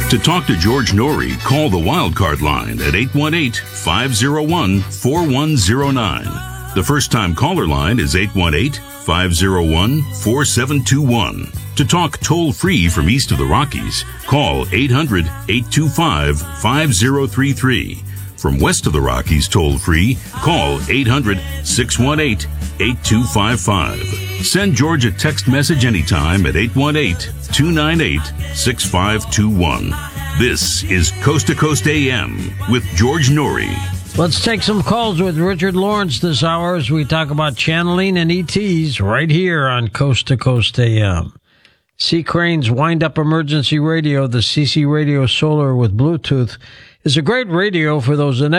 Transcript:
To talk to George Norrie, call the Wildcard line at 818-501-4109. The first-time caller line is 818-501-4721. To talk toll-free from east of the Rockies, call 800-825-5033. From west of the Rockies toll-free, call 800-618-8255. Send George a text message anytime at 818-298-6521. This is Coast to Coast AM with George Norrie. Let's take some calls with Richard Lawrence this hour as we talk about channeling and ETs right here on Coast to Coast AM. C. Crane's Wind-Up Emergency Radio, the CC Radio Solar with Bluetooth, is a great radio for those